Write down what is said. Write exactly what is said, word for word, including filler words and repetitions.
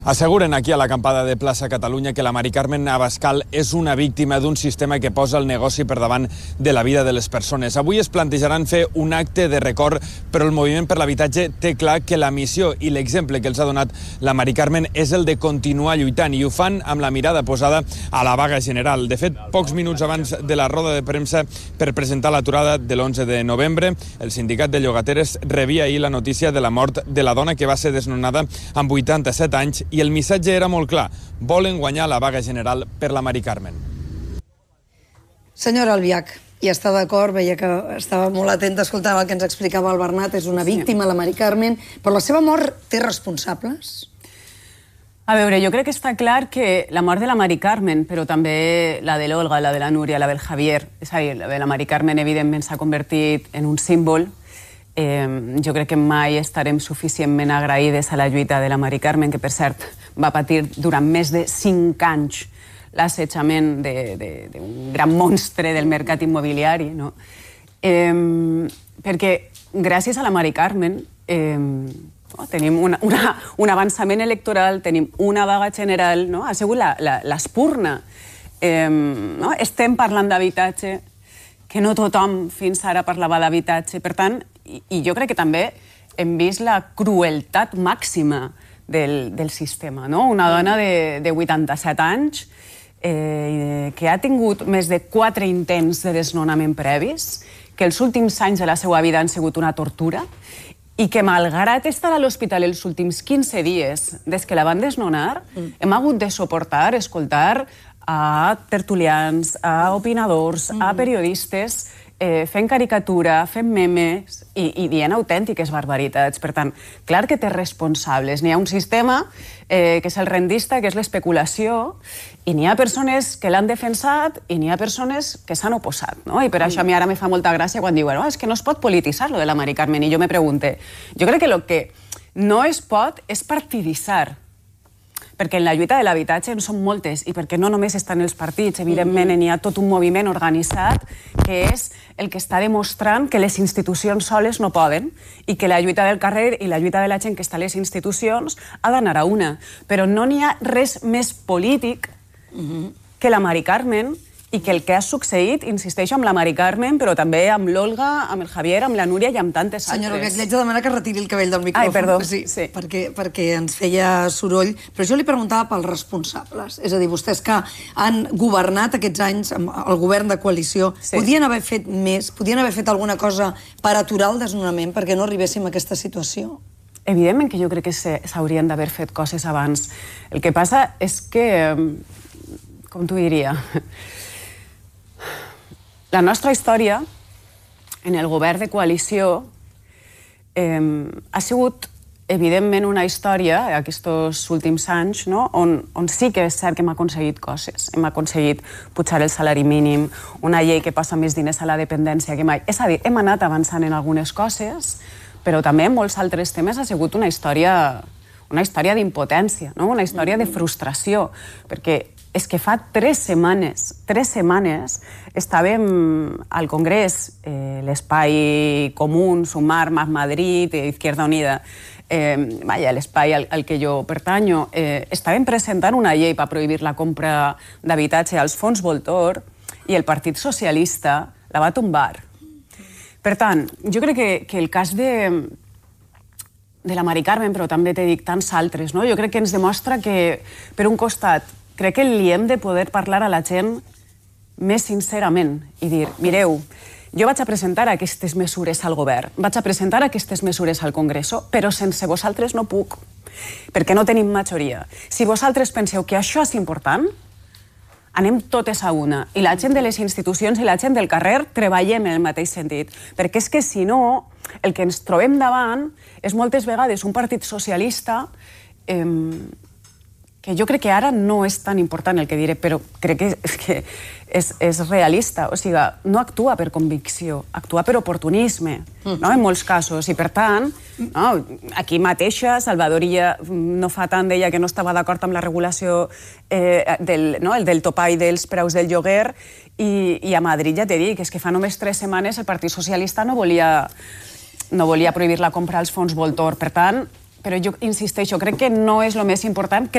Asseguren aquí a l'acampada de Plaça Catalunya que la Mari Carmen Abascal és una víctima d'un sistema que posa el negoci per davant de la vida de les persones. Avui es plantejaran fer un acte de record, però el Moviment per l'Habitatge té clar que la missió i l'exemple que els ha donat la Mari Carmen és el de continuar lluitant, i ho fan amb la mirada posada a la vaga general. De fet, pocs minuts abans de la roda de premsa per presentar l'aturada de l'onze de novembre, el sindicat de llogateres rebia ahir la notícia de la mort de la dona que va ser desnonada amb vuitanta-set anys, i el missatge era molt clar: volen guanyar la vaga general per la Mari Carmen. Senyora Albiach, hi està d'acord, veia que estava molt atenta escoltant el que ens explicava el Bernat, és una víctima, la Mari Carmen, però la seva mort té responsables? A veure, jo crec que està clar que la mort de la Mari Carmen, però també la de l'Olga, la de la Núria, la del Javier, és a dir, la de la Mari Carmen evidentment s'ha convertit en un símbol. Eh, jo crec que mai estarem suficientment agraïdes a la lluita de la Mari Carmen, que per cert va patir durant més de cinc anys l'assetjament d'un gran monstre del mercat immobiliari, no? Eh, perquè gràcies a la Mari Carmen eh, no, tenim una, una, un avançament electoral, tenim una vaga general, no? Ha sigut l'espurna. Eh, no? Estem parlant d'habitatge, que no tothom fins ara parlava d'habitatge. Per tant, i, i jo crec que també hem vist la crueltat màxima del, del sistema, no? Una dona de, de vuitanta-set anys eh, que ha tingut més de quatre intents de desnonament previs, que els últims anys de la seva vida han sigut una tortura, i que malgrat estar a l'hospital els últims quinze dies des que la van desnonar, mm. hem hagut de suportar, escoltar a tertulians, a opinadors, a periodistes, eh, fent caricatura, fent memes i, i dient autèntiques barbaritats. Per tant, clar que té responsables. N'hi ha un sistema eh, que és el rendista, que és l'especulació, i n'hi ha persones que l'han defensat i n'hi ha persones que s'han oposat, no? I per això a mi ara me fa molta gràcia quan diuen oh, és que no es pot polititzar lo de la Mari Carmen. I jo me pregunte, jo crec que el que no es pot és partiditzar, perquè en la lluita de l'habitatge en són moltes, i perquè no només estan els partits, evidentment n'hi ha tot un moviment organitzat que és el que està demostrant que les institucions soles no poden i que la lluita del carrer i la lluita de la gent que està a les institucions ha d'anar a una. Però no n'hi ha res més polític que la Mari Carmen, i que el que ha succeït, insisteixo, amb la Mari Carmen, però també amb l'Olga, amb el Javier, amb la Núria i amb tantes altres. Senyora Albiach, li haig de demanar que retiri el cabell del micròfon. Ai, perdó. Sí, sí. Perquè, perquè ens feia soroll. Però jo li preguntava pels responsables. És a dir, vostès que han governat aquests anys, el govern de coalició, sí. podien haver fet més, podien haver fet alguna cosa per aturar el desnonament perquè no arribéssim a aquesta situació? Evidentment que jo crec que s'haurien d'haver fet coses abans. El que passa és que, com t'ho diria, la nostra història en el govern de coalició eh, ha sigut, evidentment, una història, aquests últims anys, no? on, on sí que és cert que hem aconseguit coses. Hem aconseguit pujar el salari mínim, una llei que posa més diners a la dependència que mai. És a dir, hem anat avançant en algunes coses, però també en molts altres temes ha sigut una història, una història d'impotència, no? Una història de frustració, perquè és que fa tres setmanes, tres setmanes, estàvem al Congrés, eh, l'Espai Comú, Sumar, Más Madrid, Izquierda Unida, eh, vaja, l'espai al, al que jo pertanyo, eh, estàvem presentant una llei per prohibir la compra d'habitatge als fons Voltor i el Partit Socialista la va tombar. Per tant, jo crec que, que el cas de, de la Mari Carmen, però també t'he dit tants altres, no? Jo crec que ens demostra que, per un costat, crec que li hem de poder parlar a la gent més sincerament i dir, mireu, jo vaig a presentar aquestes mesures al govern, vaig a presentar aquestes mesures al Congreso, però sense vosaltres no puc, perquè no tenim majoria. Si vosaltres penseu que això és important, anem totes a una. I la gent de les institucions i la gent del carrer treballem en el mateix sentit, perquè és que si no, el que ens trobem davant és moltes vegades un partit socialista eh, que jo crec que ara no és tan important el que diré, però crec que és, que és, és realista. O sigui, no actua per convicció, actua per oportunisme, no? En molts casos. I, per tant, no, aquí mateixa, Salvador Illa no fa tant deia que no estava d'acord amb la regulació eh, del, no, el del topall dels preus del lloguer, i, i a Madrid ja t'he dit que és que fa només tres setmanes el Partit Socialista no volia, no volia prohibir la compra als fons Voltor. Per tant, però jo insisteixo, crec que no és el més important.